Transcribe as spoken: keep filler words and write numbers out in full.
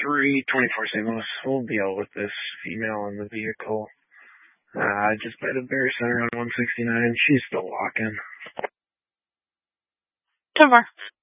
three, twenty-four Saint Louis. We'll deal with this female in the vehicle. Uh, just by the Bear Center on one sixty-nine. She's still walking. ten four.